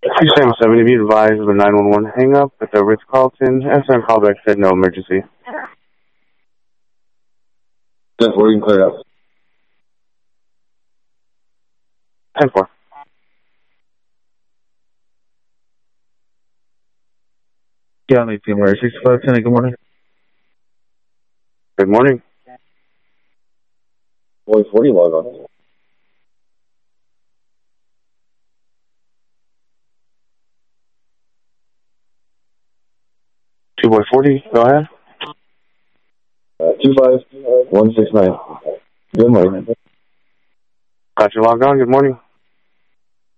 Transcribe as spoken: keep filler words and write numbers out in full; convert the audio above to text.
two seven seven, be advised of a nine one one hang up at the Ritz-Carlton. S M callback said no emergency. ten four, you can clear it up. ten four. Yeah, I'm team where sixty-five ten, good morning. Good morning. Boy, forty log on. two boy forty, go ahead. Uh, two five one six nine. Good morning. Got you logged on, good morning.